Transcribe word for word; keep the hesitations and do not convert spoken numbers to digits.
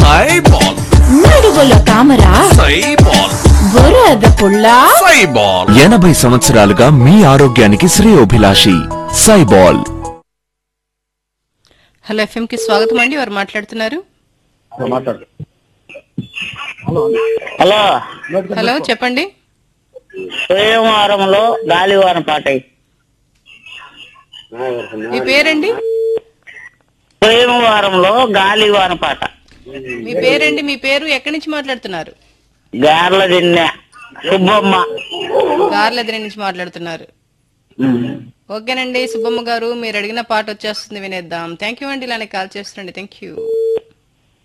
సైబాల్ నడువులో తామరా సైబాల్ బురద పుల్ల సైబాల్ ఎనభై సంవత్సరాలుగా మీ ఆరోగ్యానికి శ్రేయోభిలాషి సైబాల్. హలో ఎఫ్ఎం కి స్వాగతం అండి. ఎవరు మాట్లాడుతున్నారు? హలో హలో చెప్పండి. సోమవారంలో గాలివారం పాట. మీ పేరండి? సోమవారంలో గాలివారం పాట. మీ పేరండి? మీ పేరు ఎక్కడి నుంచి మాట్లాడుతున్నారు? గార్ల దిన్నె సుబ్బమ్మ. గార్లెదిరి నుంచి మాట్లాడుతున్నారు. ఓకేనండి సుబ్బమ్మ గారు, మీరు అడిగిన పాట వచ్చేస్తుంది, వినేద్దాం. థ్యాంక్ యూ అండి, ఇలానే కాల్ చేస్తుండండి. Thank you.